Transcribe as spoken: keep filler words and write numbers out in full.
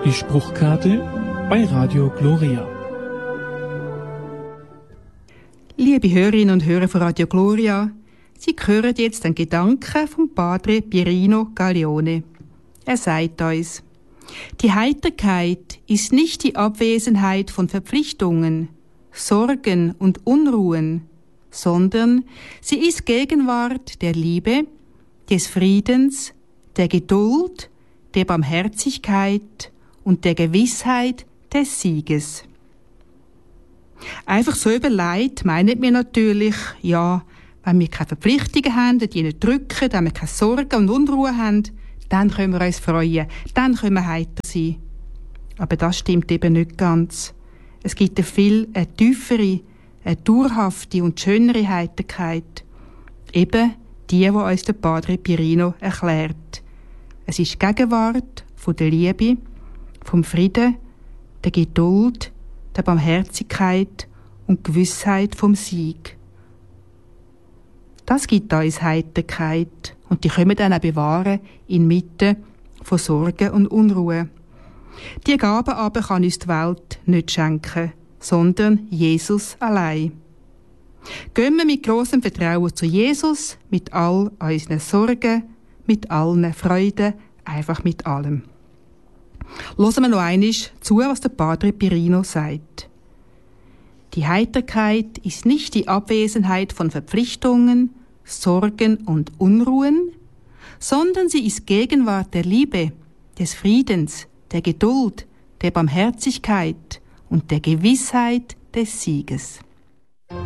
Die Spruchkarte bei Radio Gloria. Liebe Hörerinnen und Hörer von Radio Gloria, Sie hören jetzt den Gedanken vom Padre Pierino Gaglione. Er sagt uns: Die Heiterkeit ist nicht die Abwesenheit von Verpflichtungen, Sorgen und Unruhen, sondern sie ist Gegenwart der Liebe, des Friedens, der Geduld, der Barmherzigkeit und der Gewissheit des Sieges. Einfach so überlegt meinen wir natürlich, ja, wenn wir keine Verpflichtungen haben, die nicht drücken, wenn wir keine Sorgen und Unruhe haben, dann können wir uns freuen, dann können wir heiter sein. Aber das stimmt eben nicht ganz. Es gibt eine viel eine tiefere, eine dauerhafte und schönere Heiterkeit. Eben die, die uns der Padre Pierino erklärt. Es ist die Gegenwart von der Liebe, vom Frieden, der Geduld, der Barmherzigkeit und Gewissheit vom Sieg. Das gibt uns Heiterkeit und die können wir dann auch bewahren inmitten von Sorgen und Unruhe. Die Gaben aber kann uns die Welt nicht schenken, sondern Jesus allein. Gehen wir mit grossem Vertrauen zu Jesus, mit all unseren Sorgen, mit allen Freuden, einfach mit allem. Hören wir noch einmal zu, was der Padre Pierino sagt. Die Heiterkeit ist nicht die Abwesenheit von Verpflichtungen, Sorgen und Unruhen, sondern sie ist Gegenwart der Liebe, des Friedens, der Geduld, der Barmherzigkeit und der Gewissheit des Sieges.